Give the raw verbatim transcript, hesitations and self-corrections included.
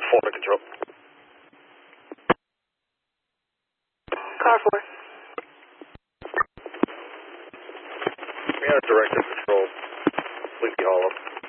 four to control. Car four. We have director control. Sleepy Hollow.